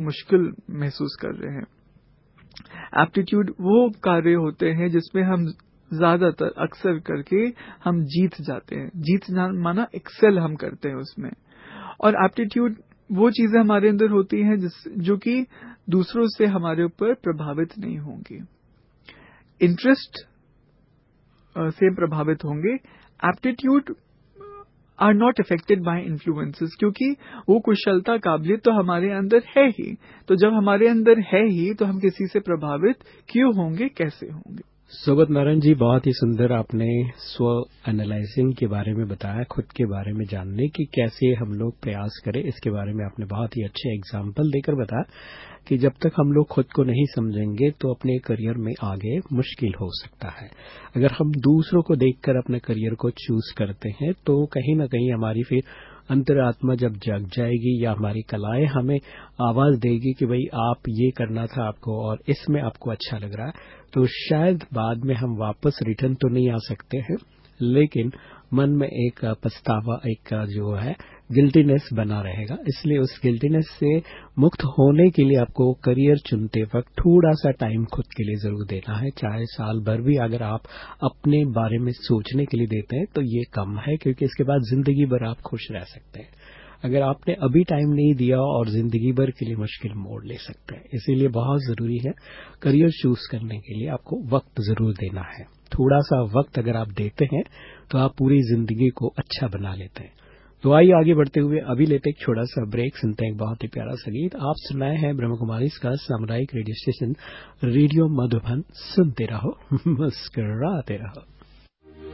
मुश्किल महसूस कर रहे हैं। एप्टीट्यूड वो कार्य होते हैं जिसमें हम ज्यादातर अक्सर करके हम जीत जाते हैं। जीत माना एक्सेल हम करते हैं उसमें। और एप्टीट्यूड वो चीजें हमारे अंदर होती हैं जो कि दूसरों से हमारे ऊपर प्रभावित नहीं होंगी, इंटरेस्ट से प्रभावित होंगे। Aptitude are not affected by influences, क्योंकि वो कुशलता काबिलियत तो हमारे अंदर है ही। तो जब हमारे अंदर है ही तो हम किसी से प्रभावित क्यों होंगे, कैसे होंगे। सोबत नारायण जी, बहुत ही सुंदर आपने स्व एनालाइजिंग के बारे में बताया, खुद के बारे में जानने की कैसे हम लोग प्रयास करें, इसके बारे में आपने बहुत ही अच्छे एग्जाम्पल देकर बताया कि जब तक हम लोग खुद को नहीं समझेंगे तो अपने करियर में आगे मुश्किल हो सकता है। अगर हम दूसरों को देखकर अपने करियर को चूज करते हैं तो कहीं ना कहीं हमारी फिर अंतरात्मा जब जग जाएगी या हमारी कलाएं हमें आवाज देगी कि भाई आप ये करना था आपको और इसमें आपको अच्छा लग रहा है, तो शायद बाद में हम वापस रिटर्न तो नहीं आ सकते हैं, लेकिन मन में एक पछतावा, एक जो है गिल्टीनेस बना रहेगा। इसलिए उस गिल्टीनेस से मुक्त होने के लिए आपको करियर चुनते वक्त थोड़ा सा टाइम खुद के लिए जरूर देना है। चाहे साल भर भी अगर आप अपने बारे में सोचने के लिए देते हैं तो ये कम है, क्योंकि इसके बाद जिंदगी भर आप खुश रह सकते हैं। अगर आपने अभी टाइम नहीं दिया और जिंदगी भर के लिए मुश्किल मोड़ ले सकते हैं। इसीलिए बहुत जरूरी है करियर चूज करने के लिए आपको वक्त जरूर देना है। थोड़ा सा वक्त अगर आप देते हैं तो आप पूरी जिंदगी को अच्छा बना लेते हैं। तो आइए आगे बढ़ते हुए अभी लेते एक छोटा सा ब्रेक, सुनते हैं एक बहुत ही प्यारा सा गीत। आप सुनाए हैं ब्रह्म कुमारी का सामुदायिक रेडियो स्टेशन रेडियो मधुबन। सुनते रहो, मुस्कुराते रहो।